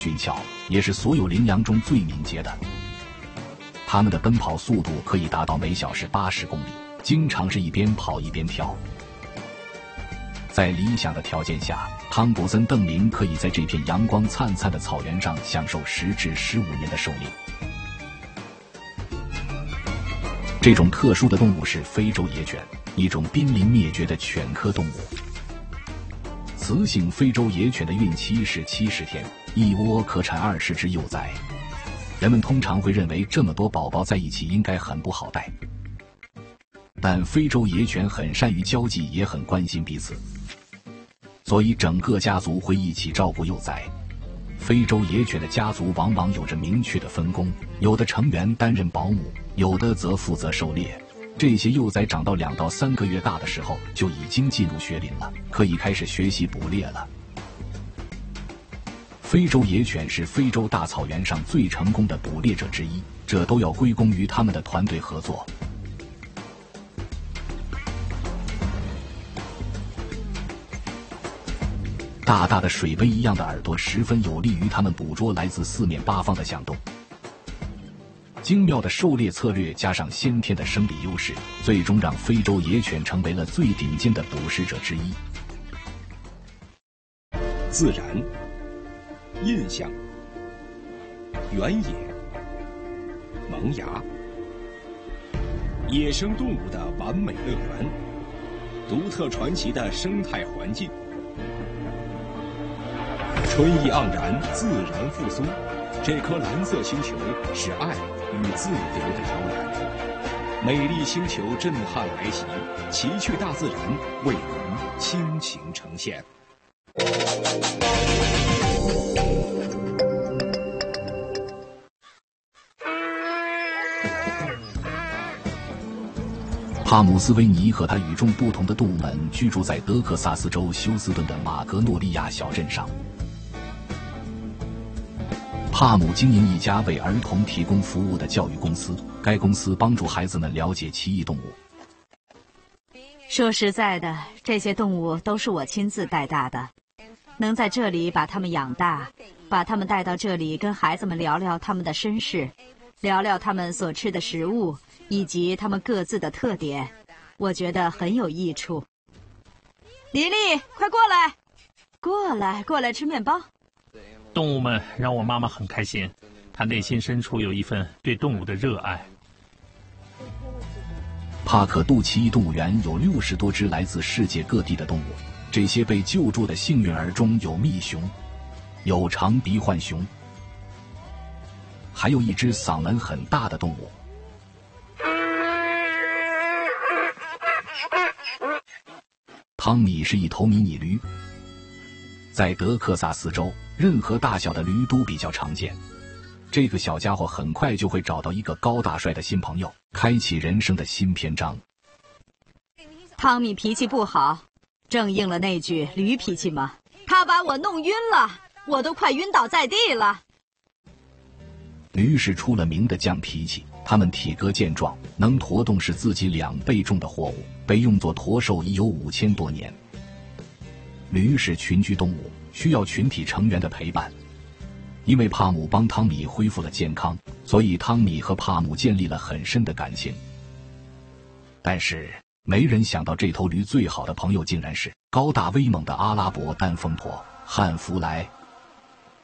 俊俏，也是所有羚羊中最敏捷的。它们的奔跑速度可以达到每小时80公里，经常是一边跑一边跳。在理想的条件下，汤普森邓林可以在这片阳光灿灿的草原上享受10至15年的狩猎。这种特殊的动物是非洲野犬，一种濒临灭绝的犬科动物。雌性非洲野犬的孕期是70天，一窝可产20只幼崽。人们通常会认为这么多宝宝在一起应该很不好带，但非洲野犬很善于交际，也很关心彼此，所以整个家族会一起照顾幼崽。非洲野犬的家族往往有着明确的分工，有的成员担任保姆，有的则负责狩猎。这些幼崽长到2到3个月大的时候就已经进入学龄了，可以开始学习捕猎了。非洲野犬是非洲大草原上最成功的捕猎者之一，这都要归功于他们的团队合作。大大的水杯一样的耳朵十分有利于它们捕捉来自4面8方的响动。精妙的狩猎策略加上先天的生理优势，最终让非洲野犬成为了最顶尖的捕食者之一。 自然、印象、原野、萌芽，野生动物的完美乐园，独特传奇的生态环境，春意盎然，自然复苏。这颗蓝色星球是爱与自由的摇篮，美丽星球震撼来袭，奇趣大自然为您倾情呈现。 帕姆斯维尼和他与众不同的动物们居住在德克萨斯州休斯顿的马格诺利亚小镇上。帕姆经营一家为儿童提供服务的教育公司，该公司帮助孩子们了解奇异动物。 说实在的，这些动物都是我亲自带大的，能在这里把它们养大，把它们带到这里跟孩子们聊聊他们的身世，聊聊他们所吃的食物以及他们各自的特点，我觉得很有益处。莉莉，快过来，过来吃面包。 动物们让我妈妈很开心，她内心深处有一份对动物的热爱。 帕克杜奇异动物园有60多只来自世界各地的动物，这些被救助的幸运儿中有蜜熊，有长鼻浣熊，还有一只嗓门很大的动物。汤米是一头迷你驴，在德克萨斯州，任何大小的驴都比较常见。这个小家伙很快就会找到一个高大帅的新朋友，开启人生的新篇章。 汤米脾气不好，正应了那句驴脾气嘛。他把我弄晕了，我都快晕倒在地了。 驴是出了名的犟脾气，它们体格健壮，能驮动是自己2倍重的货物，被用作驮兽已有5000多年。驴是群居动物，需要群体成员的陪伴。因为帕姆帮汤米恢复了健康，所以汤米和帕姆建立了很深的感情。但是没人想到，这头驴最好的朋友竟然是高大威猛的阿拉伯丹峰驼汉弗莱。